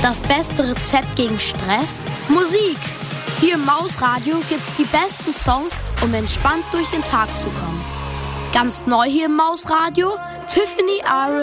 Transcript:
Das beste Rezept gegen Stress? Musik! Hier im Mausradio gibt's die besten Songs, um entspannt durch den Tag zu kommen. Ganz neu hier im Mausradio, Tiffany Aris